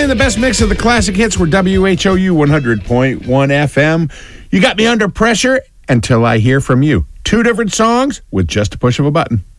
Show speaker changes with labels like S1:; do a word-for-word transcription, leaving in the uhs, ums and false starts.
S1: playing the best mix of the classic hits. We're W H O U one hundred point one F M. You got me under pressure until I hear from you. Two different songs with just a push of a button.